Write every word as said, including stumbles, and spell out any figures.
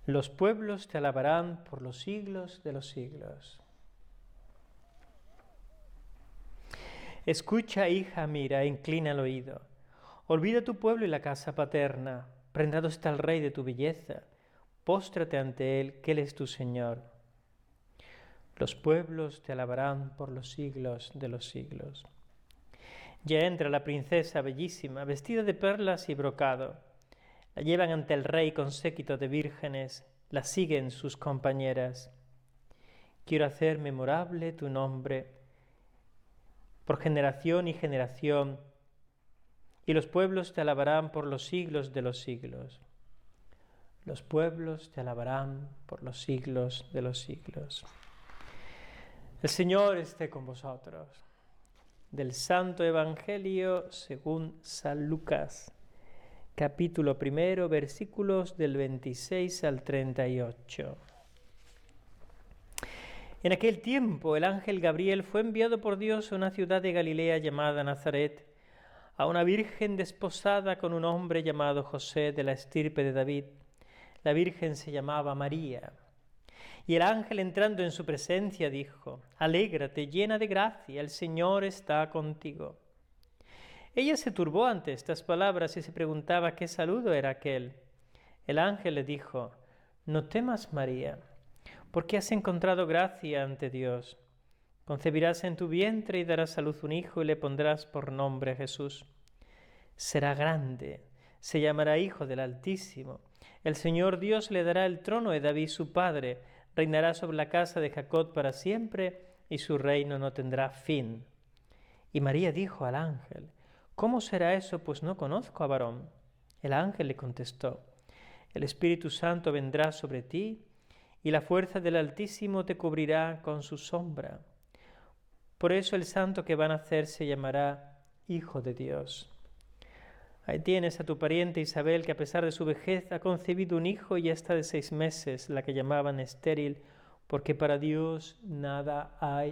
Los pueblos te alabarán por los siglos de los siglos. Escucha, hija, mira, inclina el oído. Olvida tu pueblo y la casa paterna. Prendado está el Rey de tu belleza. Póstrate ante él, que él es tu Señor. Los pueblos te alabarán por los siglos de los siglos. Ya entra la princesa bellísima, vestida de perlas y brocado. La llevan ante el rey con séquito de vírgenes, la siguen sus compañeras. Quiero hacer memorable tu nombre por generación y generación, y los pueblos te alabarán por los siglos de los siglos. Los pueblos te alabarán por los siglos de los siglos. El Señor esté con vosotros. Del Santo Evangelio según San Lucas, capítulo primero, versículos del veintiséis al treinta y ocho. En aquel tiempo el ángel Gabriel fue enviado por Dios a una ciudad de Galilea llamada Nazaret, a una virgen desposada con un hombre llamado José de la estirpe de David. La virgen se llamaba María. Y el ángel, entrando en su presencia, dijo: Alégrate, llena de gracia, el Señor está contigo. Ella se turbó ante estas palabras y se preguntaba qué saludo era aquel. El ángel le dijo: No temas, María, porque has encontrado gracia ante Dios. Concebirás en tu vientre y darás a luz un hijo y le pondrás por nombre Jesús. Será grande, se llamará Hijo del Altísimo. El Señor Dios le dará el trono de David su padre, reinará sobre la casa de Jacob para siempre y su reino no tendrá fin. Y María dijo al ángel: ¿Cómo será eso, pues no conozco a varón? El ángel le contestó: El Espíritu Santo vendrá sobre ti y la fuerza del Altísimo te cubrirá con su sombra. Por eso el santo que va a nacer se llamará Hijo de Dios. Ahí tienes a tu pariente Isabel, que a pesar de su vejez ha concebido un hijo y ya está de seis meses, la que llamaban estéril, porque para Dios nada hay